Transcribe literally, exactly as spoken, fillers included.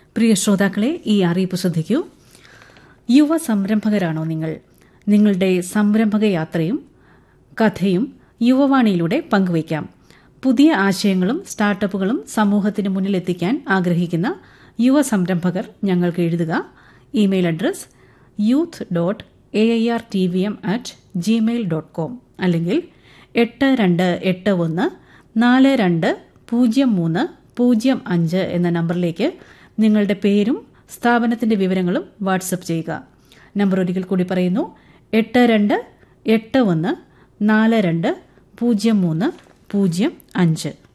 പ്രിയ ശ്രോതാക്കളെ, ഈ അറിയിപ്പ് ശ്രദ്ധിക്കൂ. യുവ സംരംഭകരാണോ നിങ്ങൾ? നിങ്ങളുടെ സംരംഭക യാത്രയും കഥയും യുവവാണിയിലൂടെ പങ്കുവയ്ക്കാം. പുതിയ ആശയങ്ങളും സ്റ്റാർട്ടപ്പുകളും സമൂഹത്തിന് മുന്നിലെത്തിക്കാൻ ആഗ്രഹിക്കുന്ന യുവ സംരംഭകർ ഞങ്ങൾക്ക് എഴുതുക. Email address youth dot A I R T V M at Gmail dot com അല്ലെങ്കിൽ എട്ട് രണ്ട് എട്ട് ഒന്ന് നാല് രണ്ട് പൂജ്യം മൂന്ന് പൂജ്യം അഞ്ച് എന്ന നമ്പറിലേക്ക് നിങ്ങളുടെ പേരും സ്ഥാപനത്തിന്റെ വിവരങ്ങളും വാട്സപ്പ് ചെയ്യുക. നമ്പർ ഒരിക്കൽ കൂടി പറയുന്നു: എട്ട് രണ്ട് എട്ട് ഒന്ന് നാല് രണ്ട് പൂജ്യം മൂന്ന് പൂജ്യം അഞ്ച്.